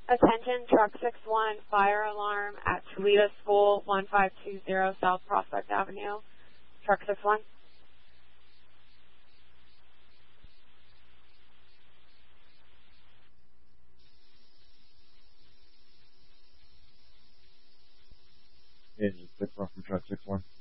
Attention, Truck 61, fire alarm at Toledo School, 1520 South Prospect Avenue. Truck 61. Yeah, just 6-1 from Truck 61.